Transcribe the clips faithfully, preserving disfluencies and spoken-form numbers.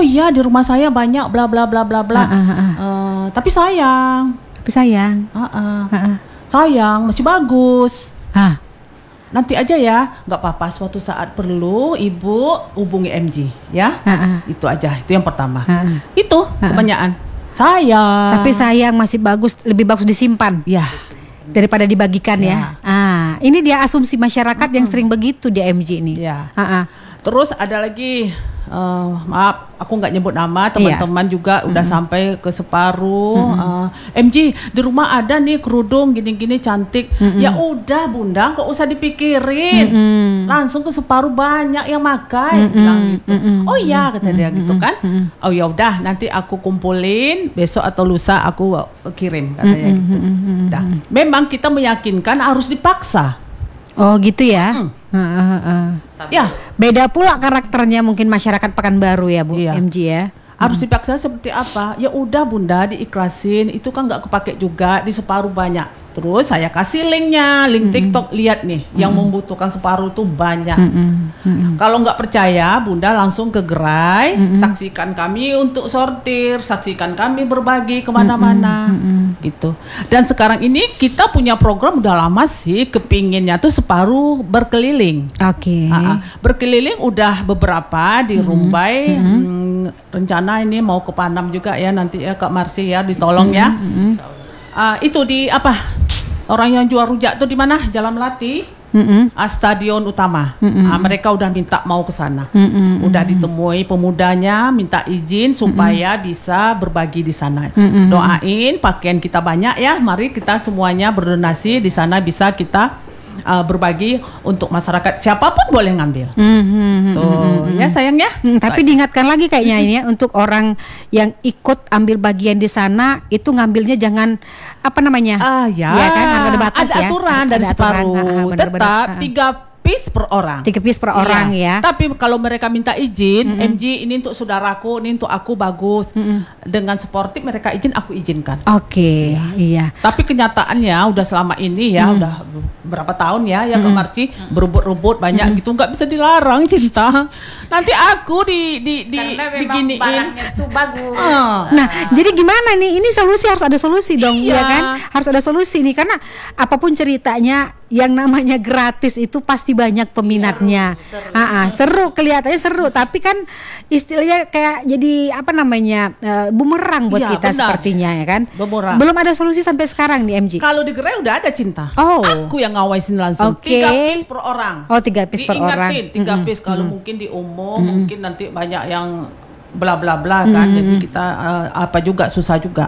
iya di rumah saya banyak bla bla bla bla bla. Uh, uh, uh. Uh, tapi sayang. Tapi sayang. Uh, uh. Uh, uh. Sayang masih bagus. Hah. Nanti aja ya, nggak apa-apa. Suatu saat perlu ibu hubungi M G, ya. Uh-uh. Itu aja, itu yang pertama. Uh-uh. Itu uh-uh. kebanyakan. Sayang. Tapi sayang masih bagus, lebih bagus disimpan. Ya. Daripada dibagikan ya. ya. Ah, ini dia asumsi masyarakat uh-uh. yang sering begitu di M G ini. Ya. Uh-uh. Terus ada lagi. Uh, maaf, aku nggak nyebut nama. Teman-teman yeah. juga udah mm-hmm. sampai ke separuh. Mm-hmm. uh, M G di rumah ada nih kerudung gini-gini cantik. Mm-hmm. Ya udah bunda, nggak usah dipikirin. Mm-hmm. Langsung ke separuh banyak yang makai. Mm-hmm. Bilang gitu. Mm-hmm. Oh iya kata dia gitu kan. Mm-hmm. Oh ya udah nanti aku kumpulin besok atau lusa aku kirim katanya mm-hmm. gitu. Dah. Memang kita meyakinkan harus dipaksa. Oh gitu ya. Mm. Uh, uh, uh. Ya, beda pula karakternya mungkin masyarakat Pekanbaru ya Bu, iya. M G ya. Harus hmm. dipaksa seperti apa? Ya udah bunda diikhlasin, itu kan nggak kepake juga di separuh banyak. Terus saya kasih linknya, link mm-hmm. TikTok, lihat nih mm-hmm. yang membutuhkan separuh tuh banyak. Mm-hmm. Mm-hmm. Kalau nggak percaya, bunda langsung ke gerai, mm-hmm. saksikan kami untuk sortir, saksikan kami berbagi kemana-mana, mm-hmm. gitu. Dan sekarang ini kita punya program udah lama sih, kepinginnya tuh separuh berkeliling. Oke. Okay. Berkeliling udah beberapa di mm-hmm. Rumbai. Mm-hmm. Hmm, rencana ini mau ke Panam juga ya nanti ya Kak Marsi ya ditolong mm-hmm. ya. Mm-hmm. Uh, itu di apa? Orang yang jual rujak tuh di mana? Jalan Melati, mm-hmm. uh, Stadion Utama. Mm-hmm. Uh, mereka udah minta mau ke sana. Mm-hmm. Udah ditemui pemudanya, minta izin supaya mm-hmm. bisa berbagi di sana. Mm-hmm. Doain pakaian kita banyak ya. Mari kita semuanya berdonasi di sana bisa kita uh, berbagi untuk masyarakat. Siapapun boleh ngambil. Mm-hmm. Tuh, mm-hmm. ya sayang ya. Mm, tapi diingatkan lagi kayaknya ini ya untuk orang yang ikut ambil bagian di sana itu ngambilnya jangan apa namanya? Ah ya, ya kan ada batas ada ya. aturan ada dari aturan. separuh. Ah, bener, Tetap bener. tiga piece per orang. Tiga piece per iya. orang ya. Tapi kalau mereka minta izin, mm-hmm. M G ini untuk saudaraku, ini untuk aku bagus. Mm-hmm. Dengan sportif mereka izin, aku izinkan. Oke, okay, ya. iya. Tapi kenyataannya udah selama ini ya, mm-hmm. udah berapa tahun ya, ya mm-hmm. Kak Marci mm-hmm. berebut-rebut banyak mm-hmm. gitu, nggak bisa dilarang cinta. Nanti aku di di di diginiin. Barangnya tuh bagus. Oh. Nah, jadi gimana nih? Ini solusi harus ada solusi dong, iya. ya kan? Harus ada solusi nih karena apapun ceritanya yang namanya gratis itu pasti banyak peminatnya. Seru, seru, ah, seru kelihatannya seru, tapi kan istilahnya kayak jadi apa namanya uh, bumerang buat ya, kita benar. Sepertinya ya kan. Bumerang. Belum ada solusi sampai sekarang nih M G. Kalau di gerai udah ada cinta. Oh. Aku yang ngawasin langsung. Okay. Tiga piece per orang. Oh tiga piece per orang. Tiga mm-hmm. piece kalau mm-hmm. mungkin di umum mm-hmm. mungkin nanti banyak yang bla bla bla kan. Mm-hmm. Jadi kita uh, apa juga susah juga.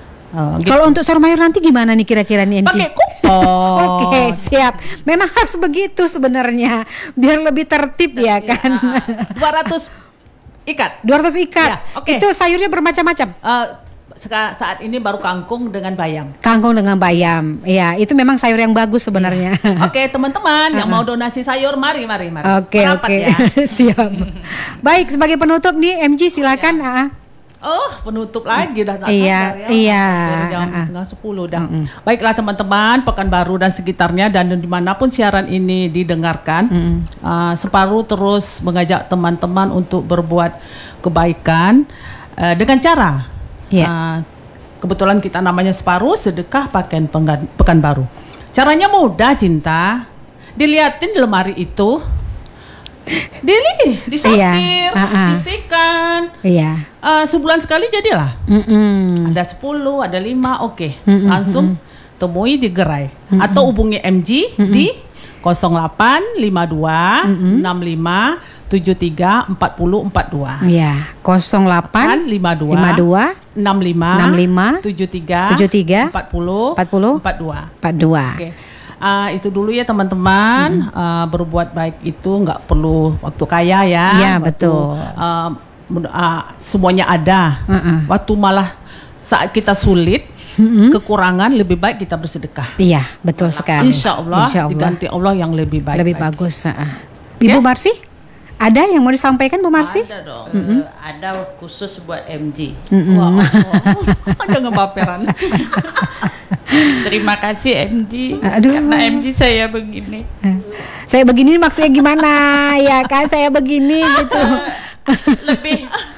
Uh, gitu. Kalau untuk sayur mayur nanti gimana nih kira-kira nih M G? Pakai kupon. Oke, siap. Memang harus begitu sebenarnya biar lebih tertib ya kan. dua ratus ikat. dua ratus ikat. Ya, okay. Itu sayurnya bermacam-macam. Uh, saat ini baru kangkung dengan bayam. Kangkung dengan bayam. Ya, itu memang sayur yang bagus sebenarnya. Oke, okay, teman-teman yang mau donasi sayur mari mari mari. Oke, oke. Okay. Ya. Siap. Baik, sebagai penutup nih M G silakan. Ya. Uh. Oh, penutup lagi dah tak iya, sadar ya. Iya. Jam uh-uh. setengah sepuluh dah. Uh-uh. Baiklah teman-teman, Pekanbaru dan sekitarnya dan dimanapun siaran ini didengarkan, uh-uh. uh, Separuh terus mengajak teman-teman untuk berbuat kebaikan uh, dengan cara. Yeah. Uh, kebetulan kita namanya Separuh Sedekah Pakaian Pekanbaru. Caranya mudah, cinta. Dilihatin di lemari itu. Dili, disortir, iya. uh-uh. sisihkan. Iya. Uh, sebulan sekali jadilah. Mm-mm. Ada sepuluh, ada lima, oke. Okay. Langsung temui di gerai. Mm-mm. Atau hubungi M G Mm-mm. di nol delapan lima dua enam lima tujuh tiga empat nol empat dua. Iya, nol delapan lima dua enam lima tujuh tiga empat nol empat dua. Oke. Okay. Uh, itu dulu ya teman-teman. Mm-hmm. uh, berbuat baik itu nggak perlu waktu kaya ya. Iya waktu, betul. Uh, uh, semuanya ada. Uh-uh. Waktu malah saat kita sulit, mm-hmm. kekurangan lebih baik kita bersedekah. Iya betul sekali. Insya Allah, Insya Allah diganti Allah yang lebih baik. Lebih baik. Bagus. Uh-uh. Ibu ya? Marsi, ada yang mau disampaikan Bu Marsi? Ada dong. Mm-hmm. Uh, ada khusus buat M G. Mm-hmm. Wow, wow. Jangan baperan. Terima kasih M G. Aduh. Karena M G saya begini. Saya begini maksudnya gimana ya kan? Saya begini gitu. Lebih